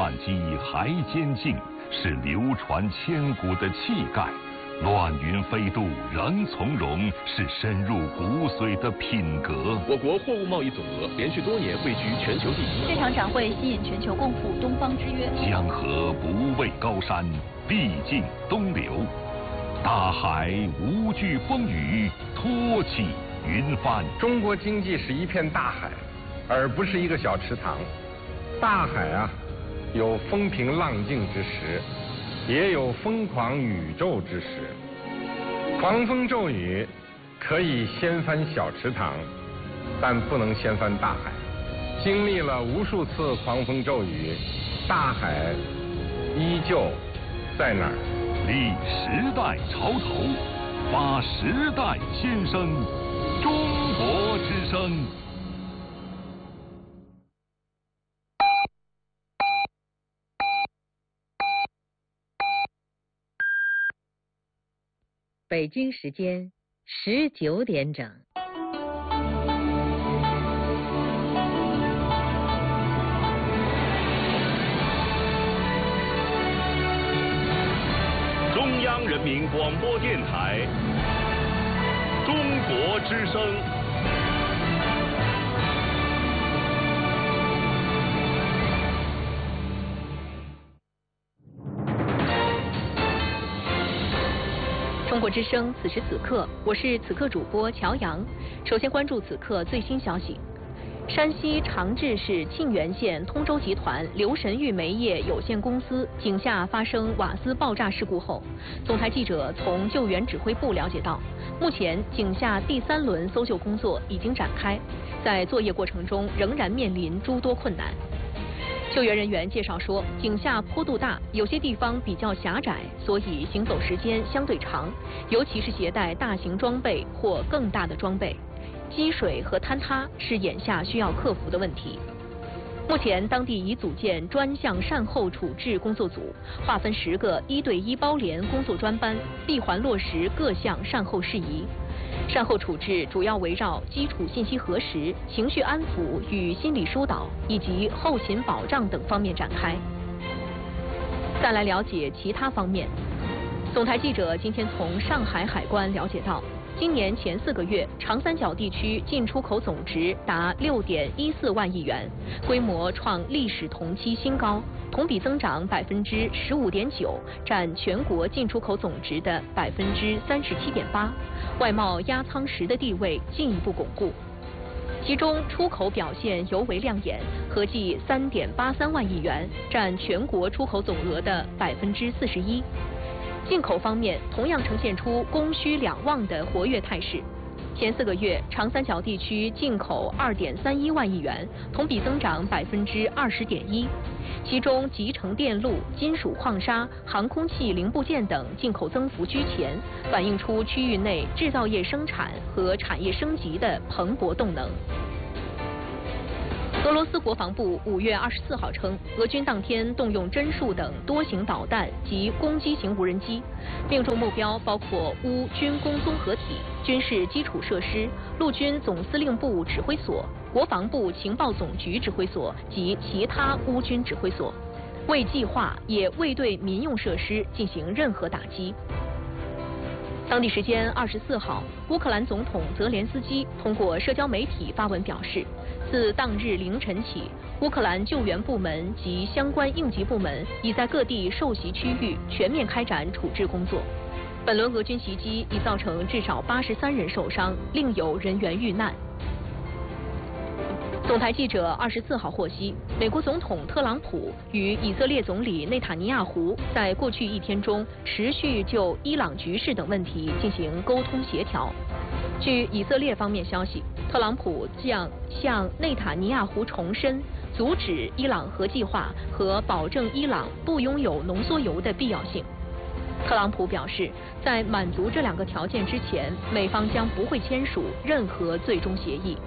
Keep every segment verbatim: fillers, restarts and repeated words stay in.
汉基还坚劲，是流传千古的气概。乱云飞渡仍从容，是深入骨髓的品格。 我国货物贸易总额连续多年位居全球第一。 这场展会吸引全球共赴东方之约。 江河不畏高山，必尽东流。大海无惧风雨，托起云帆。 中国经济是一片大海，而不是一个小池塘。大海啊，有风平浪静之时，也有疯狂宇宙之时。狂风骤雨可以掀翻小池塘，但不能掀翻大海。经历了无数次狂风骤雨，大海依旧在那儿。 立时代潮头，发时代先声，中国之声。 北京时间十九点整。 中央人民广播电台，中国之声。 中国之声，此时此刻，我是此刻主播乔阳。首先关注此刻最新消息：山西长治市沁源县通州集团刘神玉煤业有限公司井下发生瓦斯爆炸事故后，总台记者从救援指挥部了解到，目前井下第三轮搜救工作已经展开，在作业过程中仍然面临诸多困难。救援人员介绍说，井下坡度大，有些地方比较狭窄，所以行走时间相对长，尤其是携带大型装备或更大的装备，积水和坍塌是眼下需要克服的问题。目前，当地已组建专项善后处置工作组，划分十个一对一包联工作专班，闭环落实各项善后事宜。善后处置主要围绕基础信息核实、情绪安抚与心理疏导以及后勤保障等方面展开。再来了解其他方面，总台记者今天从上海海关了解到，今年前四个月，长三角地区进出口总值达六点一四万亿元，规模创历史同期新高，同比增长百分之十五点九，占全国进出口总值的百分之三十七点八，外贸压舱石的地位进一步巩固。其中出口表现尤为亮眼，合计三点八三万亿元，占全国出口总额的百分之四十一。进口方面同样呈现出供需两旺的活跃态势。前四个月，长三角地区进口二点三一万亿元，同比增长百分之二十点一。其中，集成电路、金属矿砂、航空器零部件等进口增幅居前，反映出区域内制造业生产和产业升级的蓬勃动能。俄罗斯国防部五月二十四号称，俄军当天动用针数等多型导弹及攻击型无人机，命中目标包括乌军工综合体、军事基础设施、陆军总司令部指挥所、国防部情报总局指挥所及其他乌军指挥所，未计划也未对民用设施进行任何打击。当地时间二十四号，乌克兰总统泽连斯基通过社交媒体发文表示，自当日凌晨起，乌克兰救援部门及相关应急部门已在各地受袭区域全面开展处置工作。本轮俄军袭击已造成至少八十三人受伤，另有人员遇难。总台记者二十四号获悉，美国总统特朗普与以色列总理内塔尼亚胡在过去一天中持续就伊朗局势等问题进行沟通协调。据以色列方面消息，特朗普将向内塔尼亚胡重申阻止伊朗核计划和保证伊朗不拥有浓缩铀的必要性。特朗普表示，在满足这两个条件之前，美方将不会签署任何最终协议。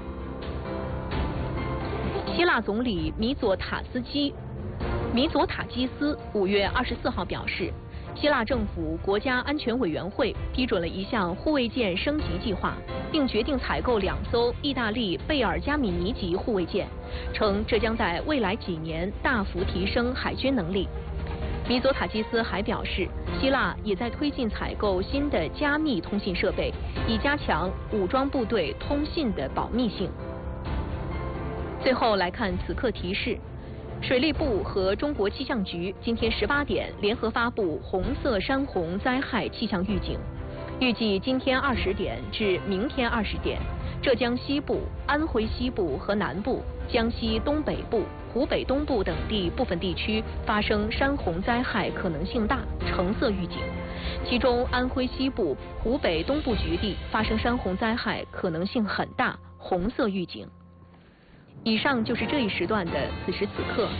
希腊总理米佐塔斯基米佐塔基斯五月二十四号表示， 希腊政府国家安全委员会批准了一项护卫舰升级计划，并决定采购两艘意大利贝尔加米尼级护卫舰，称这将在未来几年大幅提升海军能力。米佐塔基斯还表示，希腊也在推进采购新的加密通信设备，以加强武装部队通信的保密性。最后来看此刻提示。水利部和中国气象局今天十八点联合发布红色山洪灾害气象预警，预计今天二十点至明天二十点，浙江西部、安徽西部和南部、江西东北部、湖北东部等地部分地区发生山洪灾害可能性大，橙色预警。其中安徽西部、湖北东部局地发生山洪灾害可能性很大，红色预警。以上就是这一时段的此时此刻。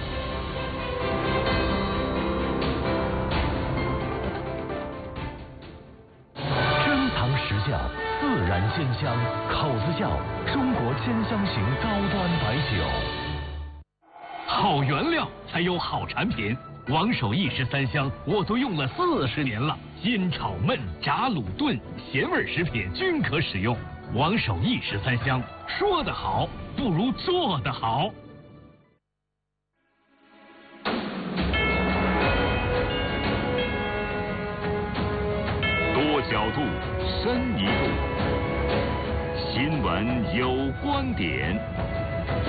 珍藏实窖，自然鲜香，口子窖，中国鲜香型高端白酒。 好原料才有好产品，王守义十三香我都用了四十年了，煎炒焖炸卤炖咸味食品均可使用。王守义十三香，说得好不如做得好。 多角度，深一度，新闻有观点。